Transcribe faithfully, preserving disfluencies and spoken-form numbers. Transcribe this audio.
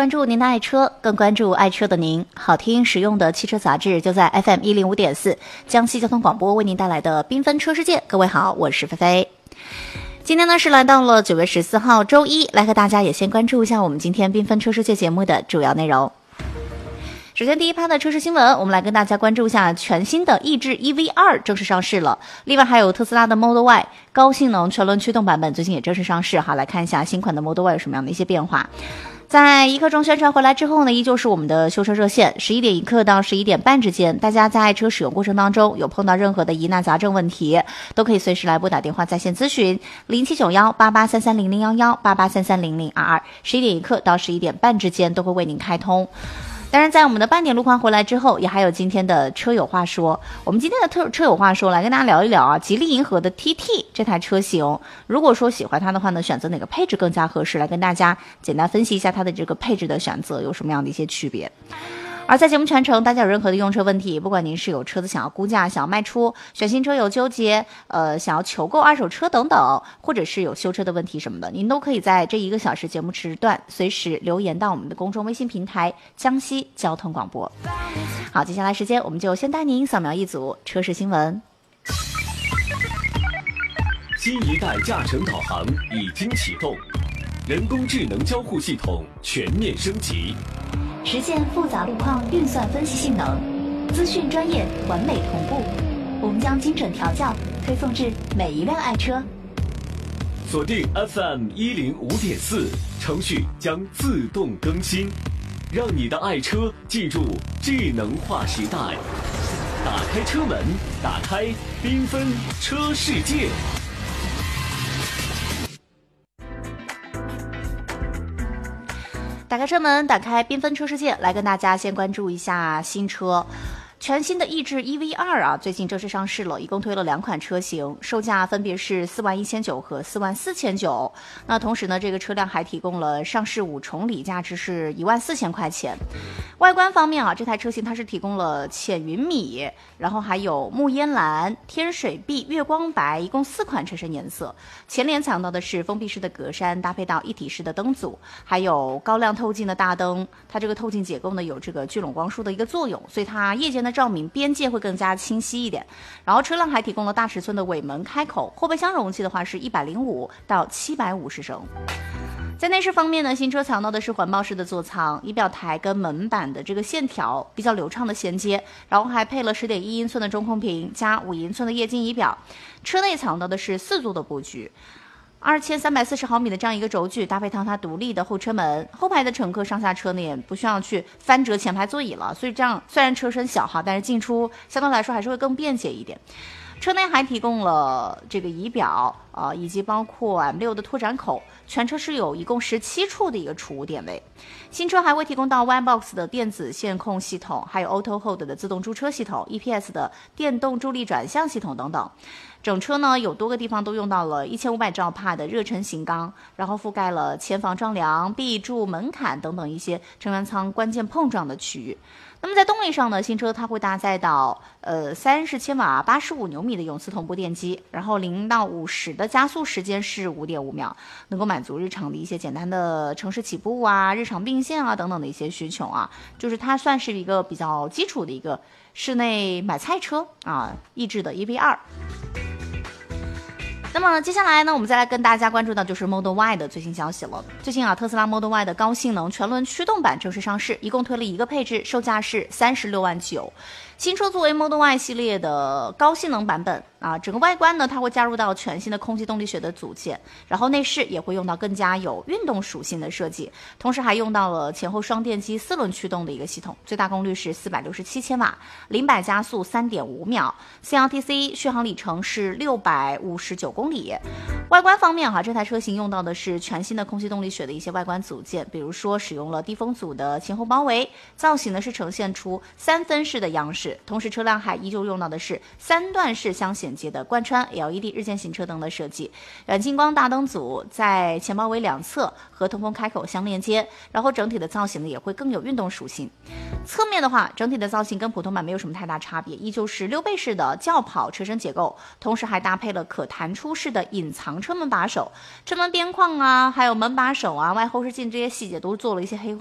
关注您的爱车，更关注爱车的您。好听实用的汽车杂志就在 F M 一零五点四江西交通广播为您带来的缤纷车世界。各位好，我是菲菲。今天呢是来到了九月十四号周一，来和大家也先关注一下我们今天缤纷车世界节目的主要内容。首先第一趴的车市新闻，我们来跟大家关注一下全新的逸致 E V 二 正式上市了，另外还有特斯拉的 Model Y 高性能全轮驱动版本最近也正式上市哈，来看一下新款的 Model Y 有什么样的一些变化。在一刻钟宣传回来之后呢，依旧是我们的修车热线，十一点一刻到十一点半之间，大家在爱车使用过程当中有碰到任何的疑难杂症问题，都可以随时来拨打电话在线咨询零七九幺八八三三零零幺幺八八三三零零二二，十一点一刻到十一点半之间都会为您开通。当然在我们的半点路况回来之后，也还有今天的车友话说。我们今天的特车友话说来跟大家聊一聊啊，吉利银河的 T T 这台车型，如果说喜欢它的话呢，选择哪个配置更加合适，来跟大家简单分析一下它的这个配置的选择有什么样的一些区别。而在节目全程，大家有任何的用车问题，不管您是有车子想要估价、想要卖出，选新车有纠结，呃，想要求购二手车等等，或者是有修车的问题什么的，您都可以在这一个小时节目时段随时留言到我们的公众微信平台江西交通广播。好，接下来时间我们就先带您扫描一组车市新闻。 新一代驾乘导航已经启动，人工智能交互系统全面升级， 实现复杂路况运算分析性能，资讯专业完美同步，我们将精准调教推送至每一辆爱车。 锁定 F M 一零五点四，程序将自动更新，让你的爱车进入智能化时代。打开车门，打开缤纷车世界。 打开车门，打开缤纷车世界，来跟大家先关注一下新车。全新的逸致 E V 二 啊，最近正式上市了，一共推了两款车型，售价分别是四万一千九和四万四千九。那同时呢，这个车辆还提供了上市五重礼，价值是一万四千块钱。外观方面啊，这台车型它是提供了浅云米，然后还有木烟蓝、天水碧、月光白，一共四款车身颜色。前脸采用到的是封闭式的格栅，搭配到一体式的灯组，还有高亮透镜的大灯。它这个透镜结构呢，有这个聚拢光束的一个作用，所以它夜间的照明边界会更加清晰一点。然后车辆还提供了大尺寸的尾门开口，后备箱容器的话是一百零五到七百五十升。在内饰方面呢，新车采用到的是环抱式的座舱，仪表台跟门板的这个线条比较流畅的衔接，然后还配了 十点一英寸的中控屏加五英寸的液晶仪表。车内采用到的是四座的布局，二千三百四十毫米的这样一个轴距，搭配上它独立的后车门，后排的乘客上下车呢也不需要去翻折前排座椅了，所以这样虽然车身小哈，但是进出相对来说还是会更便捷一点。车内还提供了这个仪表啊、呃，以及包括 M 六 的拓展口，全车是有一共十七处的一个储物点位。新车还会提供到 One Box 的电子线控系统，还有 Auto Hold 的自动驻车系统 ，E P S 的电动助力转向系统等等。整车呢有多个地方都用到了一千五百兆帕的热成型钢，然后覆盖了前防撞梁、壁柱、门槛等等一些乘员舱关键碰撞的区域。那么在动力上呢，新车它会搭载到呃三十千瓦、八十五牛米的永磁同步电机，然后零到五十的加速时间是五点五秒，能够满足日常的一些简单的城市起步啊、日常并线啊等等的一些需求啊，就是它算是一个比较基础的一个室内买菜车啊，逸致的 E V 二。那么接下来呢，我们再来跟大家关注到就是 Model Y 的最新消息了。最近啊，特斯拉 Model Y 的高性能全轮驱动版正式上市，一共推了一个配置，售价是三十六万九。新车作为 Model Y 系列的高性能版本啊，整个外观呢，它会加入到全新的空气动力学的组件，然后内饰也会用到更加有运动属性的设计，同时还用到了前后双电机四轮驱动的一个系统，最大功率是四百六十七千瓦，零百加速三点五秒 ，C L T C 续航里程是六百五十九公里。外观方面哈、啊，这台车型用到的是全新的空气动力学的一些外观组件，比如说使用了低风阻的前后包围，造型呢是呈现出三分式的样式，同时车辆还依旧用到的是三段式相衔接的贯穿 L E D 日间行车灯的设计，远近光大灯组在前包围两侧和通风开口相连接，然后整体的造型呢也会更有运动属性。侧面的话，整体的造型跟普通版没有什么太大差别，依旧是溜背式的轿跑车身结构，同时还搭配了可弹出式的隐藏车门把手，车门边框啊，还有门把手啊、外后视镜这些细节都做了一些黑化。